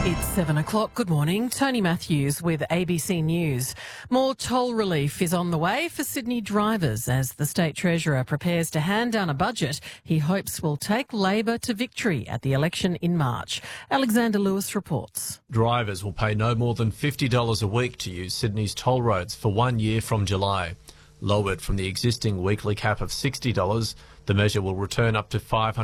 It's 7 o'clock. Good morning. Tony Matthews with ABC News. More toll relief is on the way for Sydney drivers as the State Treasurer prepares to hand down a budget he hopes will take Labor to victory at the election in March. Alexander Lewis reports. Drivers will pay no more than $50 a week to use Sydney's toll roads for 1 year from July. Lowered from the existing weekly cap of $60, the measure will return up to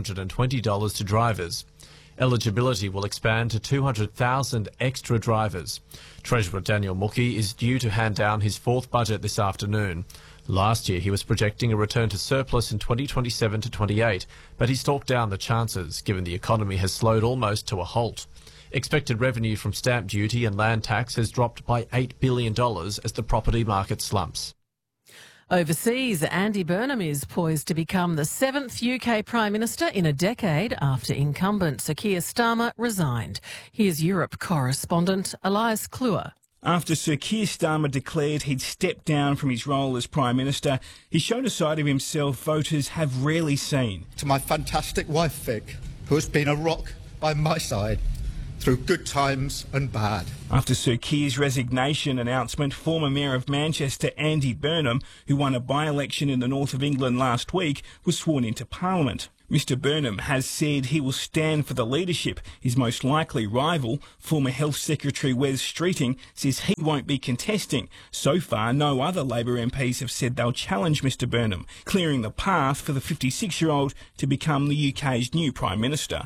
$520 to drivers. Eligibility will expand to 200,000 extra drivers. Treasurer Daniel Mookhey is due to hand down his fourth budget this afternoon. Last year he was projecting a return to surplus in 2027 to 28, but he's talked down the chances given the economy has slowed almost to a halt. Expected revenue from stamp duty and land tax has dropped by $8 billion as the property market slumps. Overseas, Andy Burnham is poised to become the seventh UK Prime Minister in a decade after incumbent Sir Keir Starmer resigned. Here's Europe correspondent Elias Kluwer. After Sir Keir Starmer declared he'd stepped down from his role as Prime Minister, he showed a side of himself voters have rarely seen. To my fantastic wife Vic, who has been a rock by my side through good times and bad. After Sir Keir's resignation announcement, former Mayor of Manchester Andy Burnham, who won a by-election in the north of England last week, was sworn into Parliament. Mr Burnham has said he will stand for the leadership. His most likely rival, former Health Secretary Wes Streeting, says he won't be contesting. So far, no other Labor MPs have said they'll challenge Mr Burnham, clearing the path for the 56-year-old to become the UK's new Prime Minister.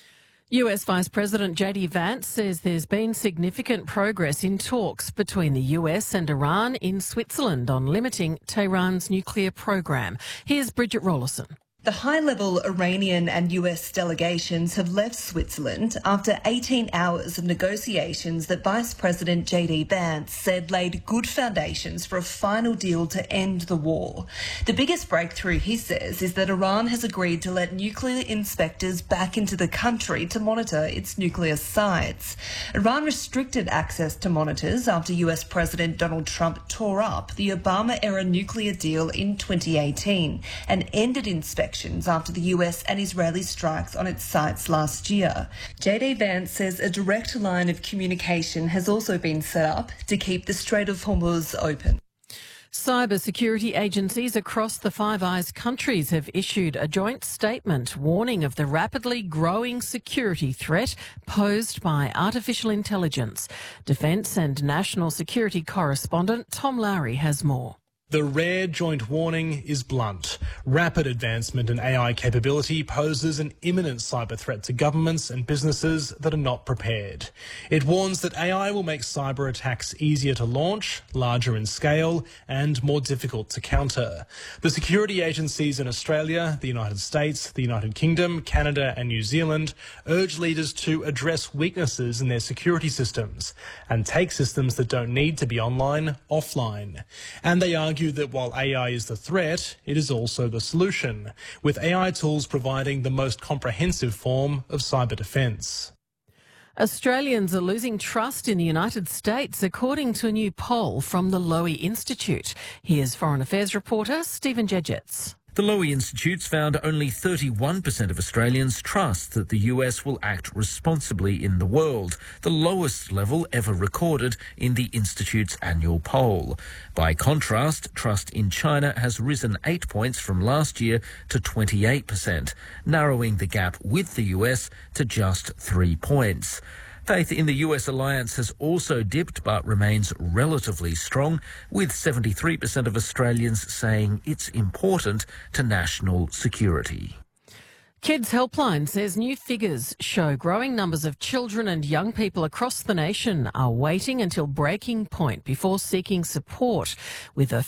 US Vice President JD Vance says there's been significant progress in talks between the US and Iran in Switzerland on limiting Tehran's nuclear program. Here's Bridget Rollison. The high-level Iranian and US delegations have left Switzerland after 18 hours of negotiations that Vice President JD Vance said laid good foundations for a final deal to end the war. The biggest breakthrough, he says, is that Iran has agreed to let nuclear inspectors back into the country to monitor its nuclear sites. Iran restricted access to monitors after US President Donald Trump tore up the Obama-era nuclear deal in 2018 and ended inspections after the US and Israeli strikes on its sites last year. JD Vance says a direct line of communication has also been set up to keep the Strait of Hormuz open. Cybersecurity agencies across the Five Eyes countries have issued a joint statement warning of the rapidly growing security threat posed by artificial intelligence. Defence and national security correspondent Tom Lowry has more. The rare joint warning is blunt. Rapid advancement in AI capability poses an imminent cyber threat to governments and businesses that are not prepared. It warns that AI will make cyber attacks easier to launch, larger in scale, and more difficult to counter. The security agencies in Australia, the United States, the United Kingdom, Canada, and New Zealand urge leaders to address weaknesses in their security systems and take systems that don't need to be online offline. And they argue that while AI is the threat, it is also the solution, with AI tools providing the most comprehensive form of cyber defence. Australians are losing trust in the United States, according to a new poll from the Lowy Institute. Here's Foreign Affairs reporter Stephen Jedgetts. The Lowy Institute's found only 31% of Australians trust that the US will act responsibly in the world, the lowest level ever recorded in the Institute's annual poll. By contrast, trust in China has risen 8 points from last year to 28%, narrowing the gap with the US to just 3 points. Faith in the US alliance has also dipped but remains relatively strong, with 73% of Australians saying it's important to national security. Kids Helpline says new figures show growing numbers of children and young people across the nation are waiting until breaking point before seeking support, with a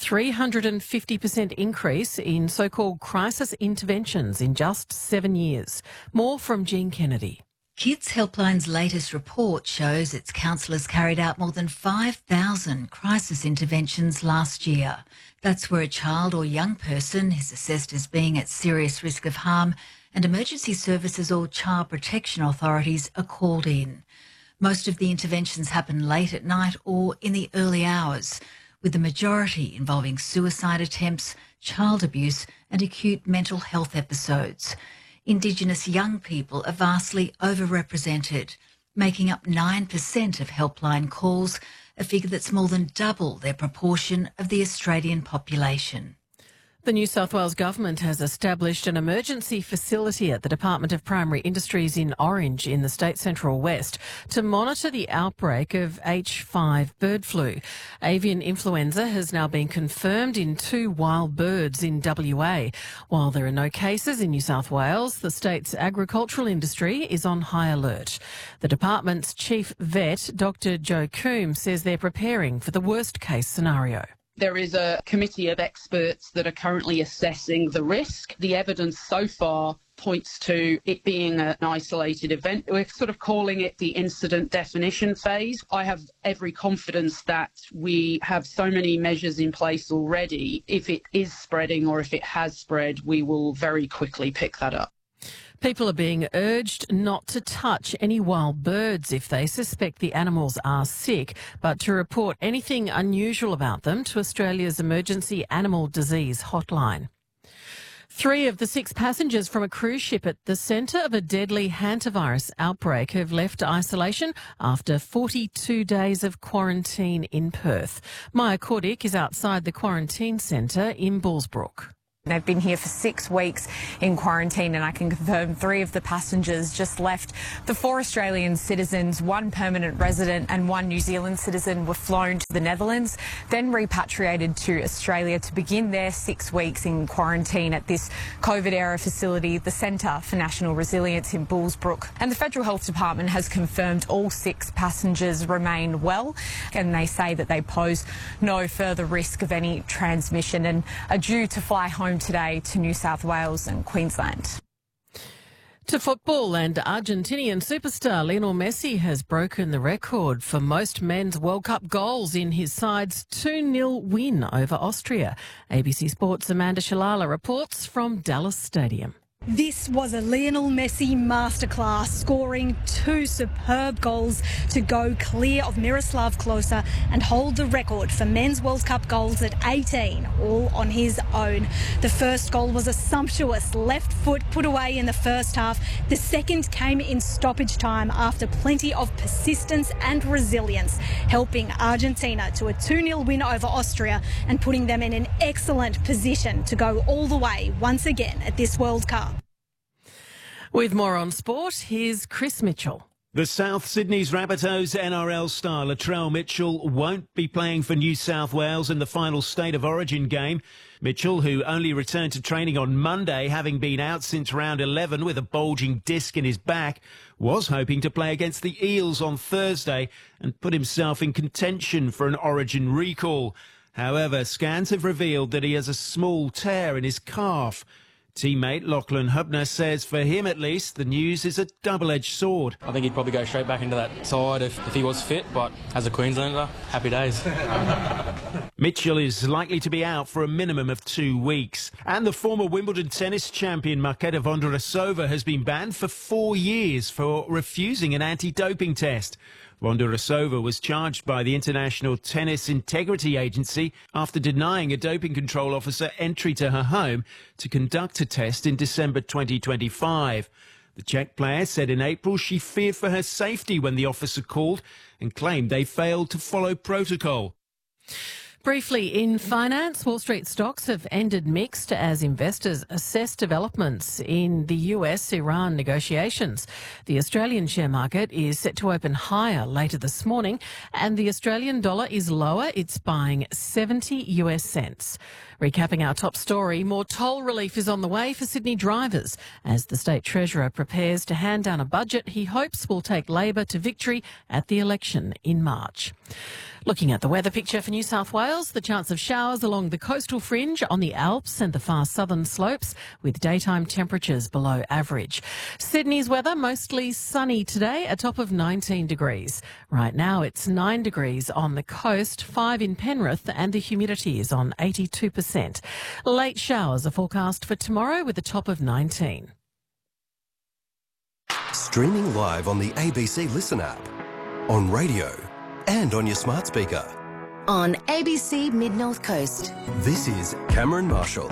350% increase in so-called crisis interventions in just 7 years. More from Jean Kennedy. Kids Helpline's latest report shows its counsellors carried out more than 5,000 crisis interventions last year. That's where a child or young person is assessed as being at serious risk of harm and emergency services or child protection authorities are called in. Most of the interventions happen late at night or in the early hours, with the majority involving suicide attempts, child abuse and acute mental health episodes. Indigenous young people are vastly overrepresented. making up 9% of helpline calls, a figure that's more than double their proportion of the Australian population. The New South Wales Government has established an emergency facility at the Department of Primary Industries in Orange in the state central west to monitor the outbreak of H5 bird flu. Avian influenza has now been confirmed in 2 wild birds in WA. While there are no cases in New South Wales, the state's agricultural industry is on high alert. The department's chief vet, Dr Joe Coombs, says they're preparing for the worst case scenario. There is a committee of experts that are currently assessing the risk. The evidence so far points to it being an isolated event. We're sort of calling it the incident definition phase. I have every confidence that we have so many measures in place already. If it is spreading or if it has spread, we will very quickly pick that up. People are being urged not to touch any wild birds if they suspect the animals are sick, but to report anything unusual about them to Australia's Emergency Animal Disease Hotline. 3 of the 6 passengers from a cruise ship at the centre of a deadly hantavirus outbreak have left isolation after 42 days of quarantine in Perth. Maya Cordick is outside the quarantine centre in Bullsbrook. They've been here for 6 weeks in quarantine, and I can confirm 3 of the passengers just left. The 4 Australian citizens, 1 permanent resident and 1 New Zealand citizen were flown to the Netherlands, then repatriated to Australia to begin their 6 weeks in quarantine at this COVID-era facility, the Centre for National Resilience in Bullsbrook. And the Federal Health Department has confirmed all 6 passengers remain well, and they say that they pose no further risk of any transmission and are due to fly home today to New South Wales and Queensland. To football, and Argentinian superstar Lionel Messi has broken the record for most men's World Cup goals in his side's 2-0 win over Austria. ABC Sports' Amanda Shalala reports from Dallas Stadium. This was a Lionel Messi masterclass, scoring 2 superb goals to go clear of Miroslav Klose and hold the record for men's World Cup goals at 18, all on his own. The first goal was a sumptuous left foot put away in the first half. The second came in stoppage time after plenty of persistence and resilience, helping Argentina to a 2-0 win over Austria and putting them in an excellent position to go all the way once again at this World Cup. With more on sport, here's Chris Mitchell. The South Sydney's Rabbitohs NRL star Latrell Mitchell won't be playing for New South Wales in the final State of Origin game. Mitchell, who only returned to training on Monday, having been out since round 11 with a bulging disc in his back, was hoping to play against the Eels on Thursday and put himself in contention for an Origin recall. However, scans have revealed that he has a small tear in his calf. Teammate Lachlan Hubner says for him at least, the news is a double-edged sword. I think he'd probably go straight back into that side if he was fit, but as a Queenslander, happy days. Mitchell is likely to be out for a minimum of 2 weeks. And the former Wimbledon tennis champion Marketa Vondrousova has been banned for 4 years for refusing an anti-doping test. Vondrousova was charged by the International Tennis Integrity Agency after denying a doping control officer entry to her home to conduct a test in December 2025. The Czech player said in April she feared for her safety when the officer called and claimed they failed to follow protocol. Briefly, in finance, Wall Street stocks have ended mixed as investors assess developments in the US-Iran negotiations. The Australian share market is set to open higher later this morning, and the Australian dollar is lower. It's buying 70 US cents. Recapping our top story, more toll relief is on the way for Sydney drivers as the State Treasurer prepares to hand down a budget he hopes will take Labor to victory at the election in March. Looking at the weather picture for New South Wales, the chance of showers along the coastal fringe on the Alps and the far southern slopes with daytime temperatures below average. Sydney's weather mostly sunny today, a top of 19 degrees. Right now it's 9 degrees on the coast, 5 in Penrith, and the humidity is on 82%. Late showers are forecast for tomorrow with a top of 19. Streaming live on the ABC Listen app, on radio, and on your smart speaker. On ABC Mid-North Coast. This is Cameron Marshall.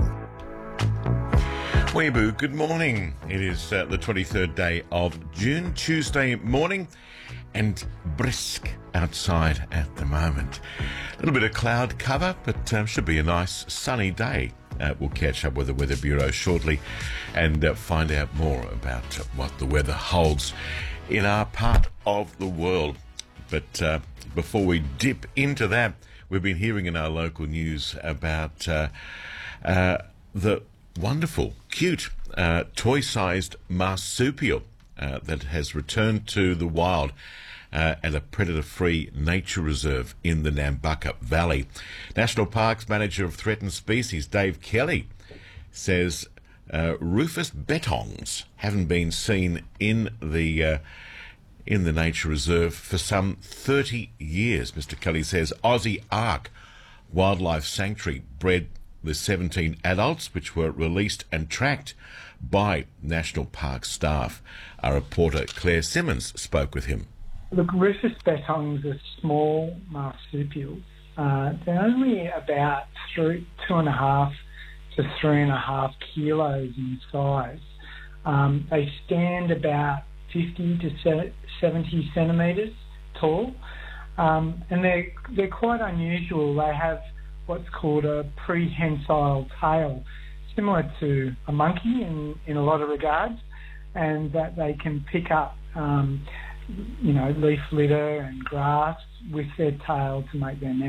Weeaboo, good morning. It is the 23rd day of June, Tuesday morning. and brisk outside at the moment. A little bit of cloud cover, but should be a nice sunny day. We'll catch up with the Weather Bureau shortly and find out more about what the weather holds in our part of the world. But before we dip into that, we've been hearing in our local news about the wonderful, cute, toy-sized marsupial that has returned to the wild at a predator-free nature reserve in the Nambucca Valley. National Parks Manager of Threatened Species, Dave Kelly, says rufous bettongs haven't been seen in the nature reserve for some 30 years. Mr. Kelly says Aussie Ark Wildlife Sanctuary bred the 17 adults which were released and tracked by National Park staff. Our reporter Claire Simmons spoke with him. Look, rufous bettongs are small marsupials. They're only about 2.5 to 3.5 kilos in size. They stand about 50 to 70 centimetres tall, and they're quite unusual. They have what's called a prehensile tail, similar to a monkey in a lot of regards, and that they can pick up leaf litter and grass with their tail to make their nest.